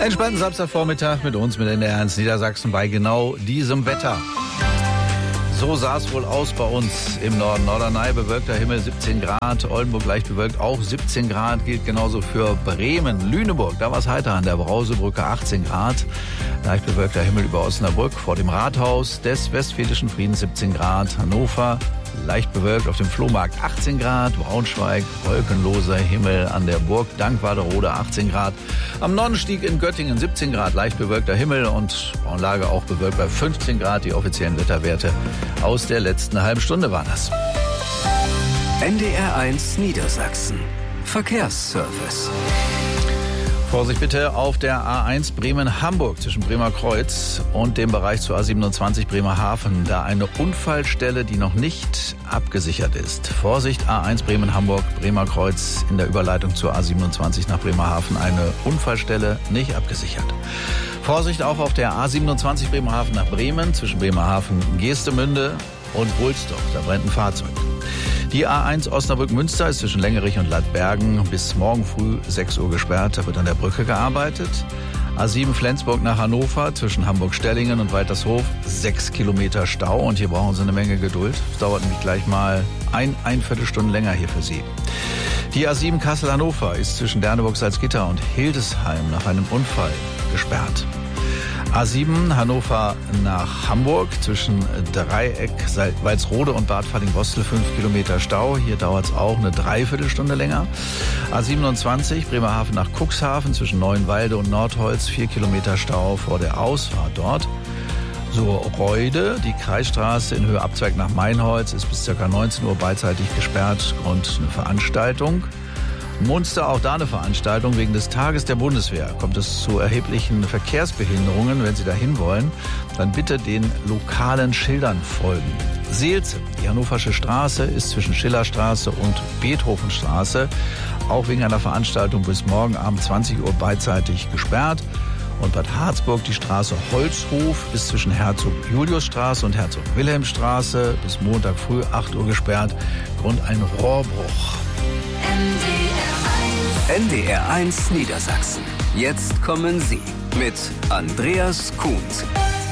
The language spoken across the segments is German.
Entspannten Samstagvormittag mit uns, mit NDR 1 Niedersachsen bei genau diesem Wetter. So sah es wohl aus bei uns im Norden. Norderney, bewölkter Himmel, 17 Grad. Oldenburg leicht bewölkt, auch 17 Grad. Gilt genauso für Bremen. Lüneburg, da war es heiter an der Brausebrücke, 18 Grad. Leicht bewölkter Himmel über Osnabrück. Vor dem Rathaus des Westfälischen Friedens 17 Grad. Hannover, leicht bewölkt auf dem Flohmarkt 18 Grad. Braunschweig, wolkenloser Himmel an der Burg Dankwarderode 18 Grad. Am Nonnenstieg in Göttingen 17 Grad, leicht bewölkter Himmel und Braunlage auch bewölkt bei 15 Grad. Die offiziellen Wetterwerte aus der letzten halben Stunde waren das. NDR 1 Niedersachsen. Verkehrsservice. Vorsicht bitte auf der A1 Bremen-Hamburg zwischen Bremer Kreuz und dem Bereich zur A27 Bremerhaven. Da eine Unfallstelle, die noch nicht abgesichert ist. Vorsicht, A1 Bremen-Hamburg, Bremer Kreuz in der Überleitung zur A27 nach Bremerhaven. Eine Unfallstelle nicht abgesichert. Vorsicht auch auf der A27 Bremerhaven nach Bremen zwischen Bremerhaven, Geestemünde und Wulsdorf. Da brennt ein Fahrzeug. Die A1 Osnabrück-Münster ist zwischen Längerich und Ladbergen bis morgen früh 6 Uhr gesperrt. Da wird an der Brücke gearbeitet. A7 Flensburg nach Hannover zwischen Hamburg-Stellingen und Waltershof 6 Kilometer Stau. Und hier brauchen Sie eine Menge Geduld. Es dauert nämlich gleich mal eine Viertelstunde länger hier für Sie. Die A7 Kassel-Hannover ist zwischen Derneburg-Salzgitter und Hildesheim nach einem Unfall gesperrt. A7 Hannover nach Hamburg zwischen Dreieck, Walsrode und Bad Falling-Bostel 5 Kilometer Stau. Hier dauert es auch eine Dreiviertelstunde länger. A27 Bremerhaven nach Cuxhaven zwischen Neuenwalde und Nordholz 4 Kilometer Stau vor der Ausfahrt dort. So, Reude, die Kreisstraße in Höhe Abzweig nach Mainholz ist bis ca. 19 Uhr beidseitig gesperrt. Grund eine Veranstaltung. Munster, auch da eine Veranstaltung. Wegen des Tages der Bundeswehr kommt es zu erheblichen Verkehrsbehinderungen. Wenn Sie dahin wollen, dann bitte den lokalen Schildern folgen. Seelze, die Hannoversche Straße ist zwischen Schillerstraße und Beethovenstraße auch wegen einer Veranstaltung bis morgen Abend 20 Uhr beidseitig gesperrt. Und Bad Harzburg, die Straße Holzhof ist zwischen Herzog-Julius-Straße und Herzog-Wilhelm-Straße bis Montag früh 8 Uhr gesperrt. Grund ein Rohrbruch. NDR 1 Niedersachsen. Jetzt kommen Sie mit Andreas Kuhns.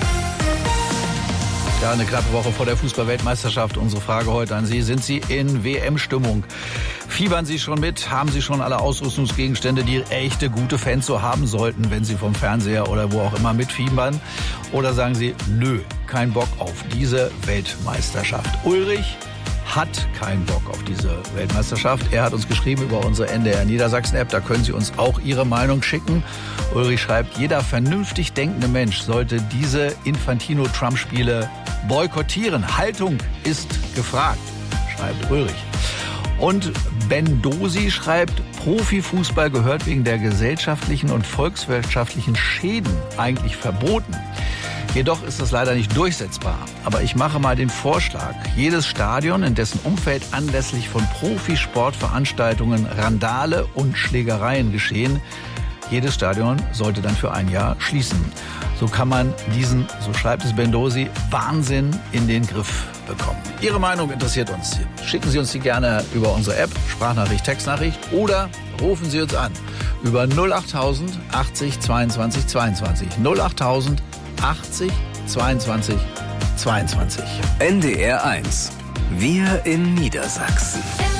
Ja, eine knappe Woche vor der Fußball-Weltmeisterschaft. Unsere Frage heute an Sie. Sind Sie in WM-Stimmung? Fiebern Sie schon mit? Haben Sie schon alle Ausrüstungsgegenstände, die echte, gute Fans so haben sollten, wenn Sie vom Fernseher oder wo auch immer mitfiebern? Oder sagen Sie, nö, kein Bock auf diese Weltmeisterschaft? Ulrich hat keinen Bock auf diese Weltmeisterschaft. Er hat uns geschrieben über unsere NDR Niedersachsen-App. Da können Sie uns auch Ihre Meinung schicken. Ulrich schreibt, jeder vernünftig denkende Mensch sollte diese Infantino-Trump-Spiele boykottieren. Haltung ist gefragt, schreibt Ulrich. Und Ben Dosi schreibt, Profifußball gehört wegen der gesellschaftlichen und volkswirtschaftlichen Schäden eigentlich verboten. Jedoch ist das leider nicht durchsetzbar. Aber ich mache mal den Vorschlag, jedes Stadion, in dessen Umfeld anlässlich von Profisportveranstaltungen Randale und Schlägereien geschehen, jedes Stadion sollte dann für ein Jahr schließen. So kann man diesen, so schreibt es Bendosi, Wahnsinn in den Griff bekommen. Ihre Meinung interessiert uns. Schicken Sie uns die gerne über unsere App, Sprachnachricht, Textnachricht oder rufen Sie uns an über 08000 80 22 22. 08000 80 22 22. NDR 1. Wir in Niedersachsen.